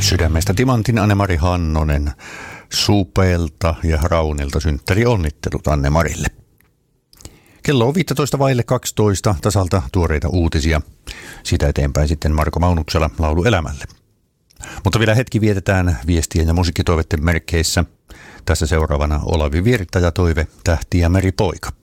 Sydämestä timantin Anne-Mari Hannonen. Supelta ja Raunilta synttärionnittelut Anne-Marille. Kello on 12 tasalta tuoreita uutisia. Siitä eteenpäin sitten Marko Maunuksella laulu elämälle. Mutta vielä hetki vietetään viestien ja musiikkitoiveiden merkkeissä. Tässä seuraavana Olavi Virta ja toive Tähti ja meripoika.